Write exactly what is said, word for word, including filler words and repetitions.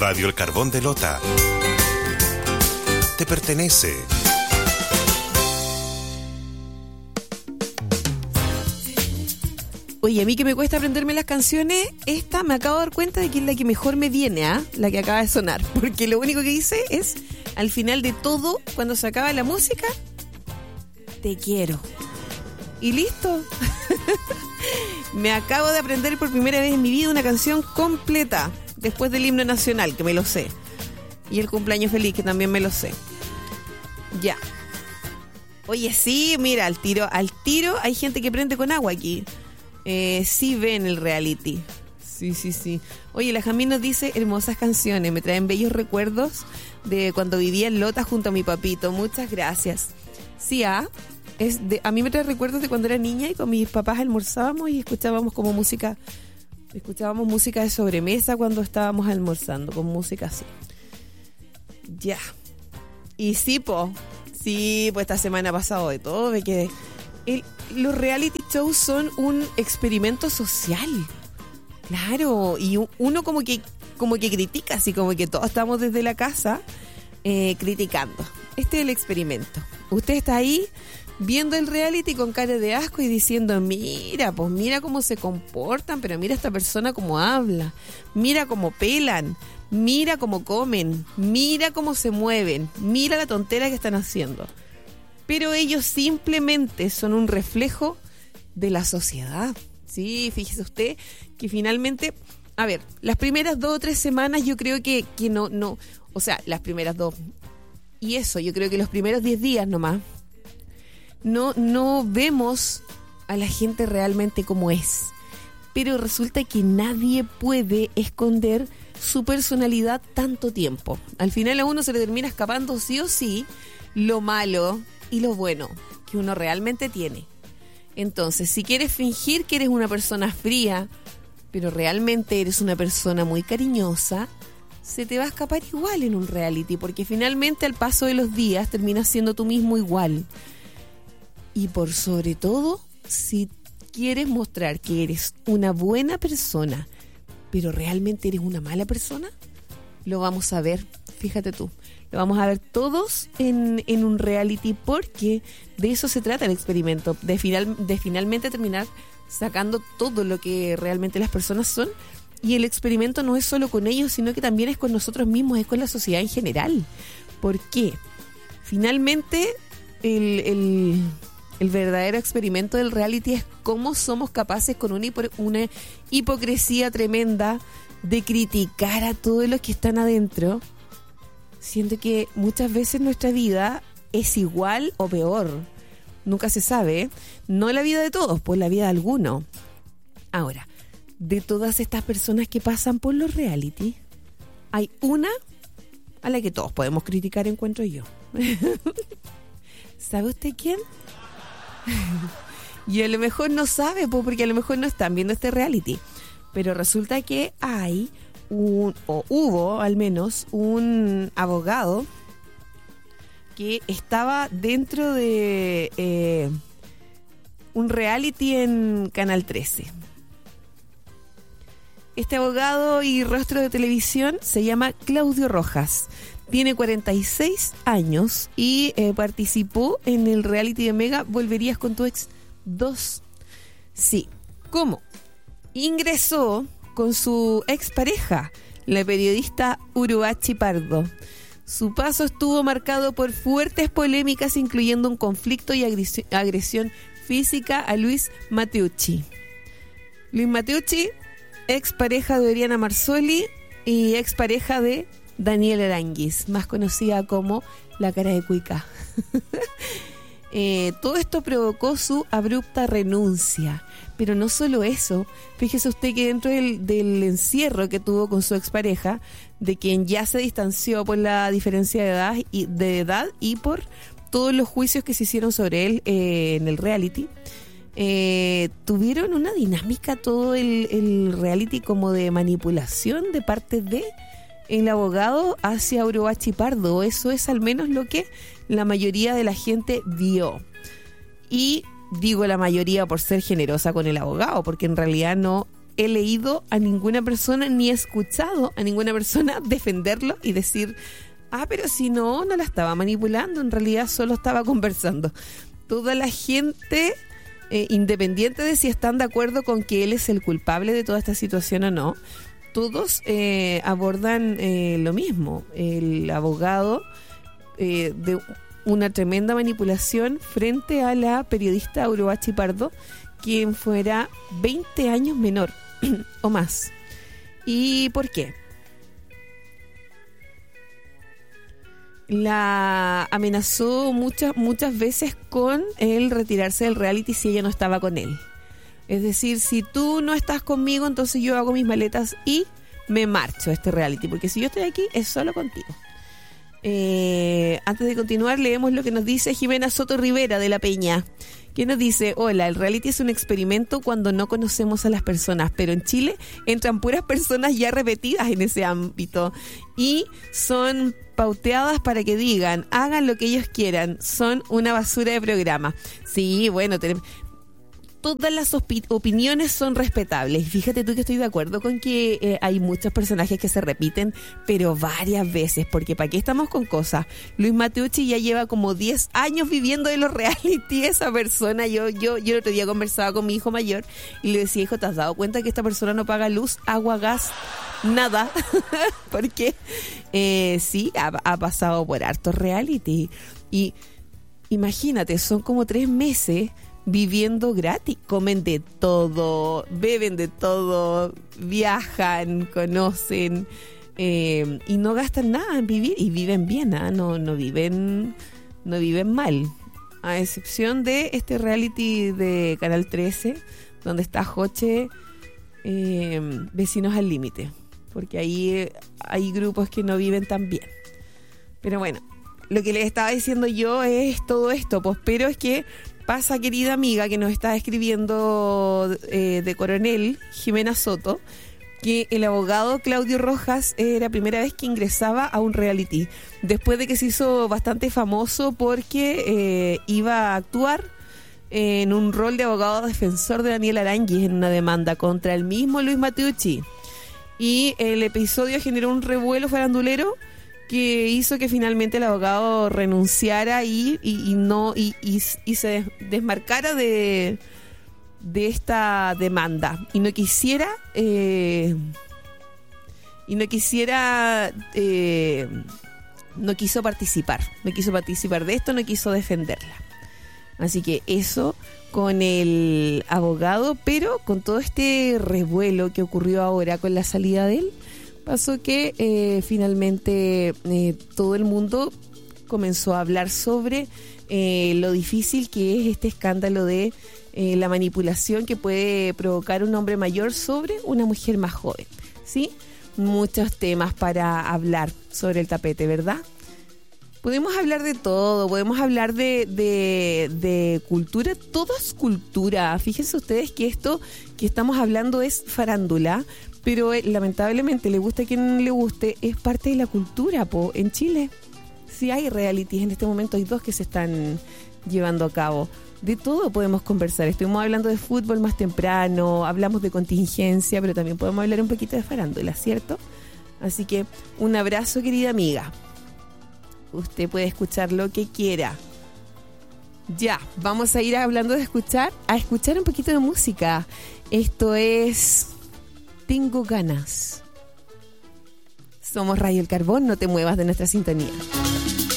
Radio El Carbón de Lota te pertenece. Oye, a mí que me cuesta aprenderme las canciones, esta me acabo de dar cuenta de que es la que mejor me viene, ¿ah? ¿eh? La que acaba de sonar. Porque lo único que hice es, al final de todo, cuando se acaba la música, te quiero. Y listo. Me acabo de aprender por primera vez en mi vida una canción completa, después del himno nacional, que me lo sé. Y el cumpleaños feliz, que también me lo sé. Ya. Oye, sí, mira, al tiro, al tiro hay gente que prende con agua aquí. Eh, sí ven el reality. Sí, sí, sí. Oye, la Jamín nos dice hermosas canciones, me traen bellos recuerdos de cuando vivía en Lota junto a mi papito. Muchas gracias. Sí, ah, es de, a mí me trae recuerdos de cuando era niña y con mis papás almorzábamos y escuchábamos como música, escuchábamos música de sobremesa cuando estábamos almorzando, con música así. Ya. Y sí, po, sí, pues esta semana ha pasado de todo, de que El, los reality shows son un experimento social. Claro, y uno como que como que critica, así como que todos estamos desde la casa eh, criticando. Este es el experimento. Usted está ahí viendo el reality con cara de asco y diciendo, mira, pues mira cómo se comportan, pero mira esta persona cómo habla, mira cómo pelan, mira cómo comen, mira cómo se mueven, mira la tontera que están haciendo. Pero ellos simplemente son un reflejo de la sociedad. Sí, fíjese usted que finalmente, a ver, las primeras dos o tres semanas yo creo que, que no, no, o sea, las primeras dos, y eso, yo creo que los primeros diez días nomás, no, no vemos a la gente realmente como es. Pero resulta que nadie puede esconder su personalidad tanto tiempo. Al final a uno se le termina escapando sí o sí lo malo y lo bueno que uno realmente tiene. Entonces, si quieres fingir que eres una persona fría, pero realmente eres una persona muy cariñosa, se te va a escapar igual en un reality, porque finalmente al paso de los días terminas siendo tú mismo igual. Y por sobre todo, si quieres mostrar que eres una buena persona, pero realmente eres una mala persona, lo vamos a ver, fíjate tú. Lo vamos a ver todos en, en un reality, porque de eso se trata el experimento, de, final, de finalmente terminar sacando todo lo que realmente las personas son. Y el experimento no es solo con ellos, sino que también es con nosotros mismos, es con la sociedad en general. ¿Por qué? Finalmente, el, el, el verdadero experimento del reality es cómo somos capaces con una, hipo, una hipocresía tremenda de criticar a todos los que están adentro. Siento que muchas veces nuestra vida es igual o peor. Nunca se sabe. No la vida de todos, pues la vida de algunos. Ahora, de todas estas personas que pasan por los reality, hay una a la que todos podemos criticar, encuentro yo. ¿Sabe usted quién? Y a lo mejor no sabe, pues, porque a lo mejor no están viendo este reality. Pero resulta que hay un, o hubo al menos un abogado que estaba dentro de eh, un reality en Canal trece. Este abogado y rostro de televisión se llama Claudio Rojas. Tiene cuarenta y seis años y eh, participó en el reality de Mega Volverías con tu ex dos. Sí, ¿cómo? Ingresó con su expareja, la periodista Urubachi Pardo. Su paso estuvo marcado por fuertes polémicas, incluyendo un conflicto y agresión física a Luis Mateucci. Luis Mateucci, expareja de Oriana Marsoli y expareja de Daniel Aranguis, más conocida como la cara de Cuica. eh, todo esto provocó su abrupta renuncia. Pero no solo eso, fíjese usted que dentro del, del encierro que tuvo con su expareja, de quien ya se distanció por la diferencia de edad y, de edad y por todos los juicios que se hicieron sobre él eh, en el reality, eh, tuvieron una dinámica todo el, el reality como de manipulación de parte de el abogado hacia Urubachi Pardo. Eso es al menos lo que la mayoría de la gente vio. Y digo la mayoría por ser generosa con el abogado, porque en realidad no he leído a ninguna persona ni he escuchado a ninguna persona defenderlo y decir, ah, pero si no, no la estaba manipulando, en realidad solo estaba conversando. Toda la gente, eh, independiente de si están de acuerdo con que él es el culpable de toda esta situación o no, todos eh, abordan eh, lo mismo. El abogado eh, de una tremenda manipulación frente a la periodista Urubachi Pardo, quien fuera veinte años menor o más. ¿Y por qué? La amenazó muchas, muchas veces con el retirarse del reality si ella no estaba con él. Es decir, si tú no estás conmigo, entonces yo hago mis maletas y me marcho a este reality, porque si yo estoy aquí es solo contigo. Eh, antes de continuar, leemos lo que nos dice Jimena Soto Rivera de La Peña, que nos dice: hola, el reality es un experimento cuando no conocemos a las personas, pero en Chile entran puras personas ya repetidas en ese ámbito y son pauteadas para que digan, hagan lo que ellos quieran, son una basura de programa. Sí, bueno, tenemos... todas las opi- opiniones son respetables. Fíjate tú que estoy de acuerdo con que eh, hay muchos personajes que se repiten, pero varias veces, porque ¿para qué estamos con cosas? Luis Mateucci ya lleva como diez años viviendo de los reality. Esa persona, yo, yo, yo el otro día conversaba con mi hijo mayor y le decía, hijo, ¿te has dado cuenta que esta persona no paga luz, agua, gas, nada? Porque eh, sí, ha, ha pasado por hartos reality. Y imagínate, son como tres meses viviendo gratis, comen de todo, beben de todo, viajan, conocen eh, y no gastan nada en vivir y viven bien, ¿eh? no, no viven no viven mal, a excepción de este reality de Canal trece donde está Joche, eh, Vecinos al Límite, porque ahí hay grupos que no viven tan bien. Pero bueno, lo que les estaba diciendo yo es todo esto, pues, pero es que pasa, querida amiga, que nos está escribiendo eh, de Coronel, Jimena Soto, que el abogado Claudio Rojas era la primera vez que ingresaba a un reality, después de que se hizo bastante famoso porque eh, iba a actuar en un rol de abogado defensor de Daniel Aránguiz en una demanda contra el mismo Luis Mateucci. Y el episodio generó un revuelo farandulero que hizo que finalmente el abogado renunciara y, y, y no y, y, y se desmarcara de, de esta demanda y no quisiera eh, y no quisiera eh, no quiso participar no quiso participar de esto, no quiso defenderla. Así que eso con el abogado, pero con todo este revuelo que ocurrió ahora con la salida de él, pasó que eh, finalmente eh, todo el mundo comenzó a hablar sobre eh, lo difícil que es este escándalo de eh, la manipulación que puede provocar un hombre mayor sobre una mujer más joven, ¿sí? Muchos temas para hablar sobre el tapete, ¿verdad? Podemos hablar de todo, podemos hablar de, de, de cultura, todo es cultura. Fíjense ustedes que esto que estamos hablando es farándula, pero eh, lamentablemente, le gusta a quien le guste, es parte de la cultura, po. En Chile sí hay realities en este momento, hay dos que se están llevando a cabo. De todo podemos conversar. Estuvimos hablando de fútbol más temprano, hablamos de contingencia, pero también podemos hablar un poquito de farándula, ¿cierto? Así que un abrazo, querida amiga. Usted puede escuchar lo que quiera. Ya, vamos a ir hablando de escuchar, a escuchar un poquito de música. Esto es Tengo Ganas. Somos Radio El Carbón, no te muevas de nuestra sintonía.